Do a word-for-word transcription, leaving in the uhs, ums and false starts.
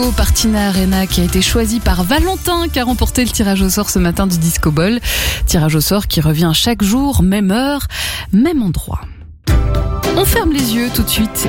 Au Partina Arena qui a été choisi par Valentin qui a remporté le tirage au sort ce matin du Disco Ball. Tirage au sort qui revient chaque jour, même heure, même endroit. On ferme les yeux tout de suite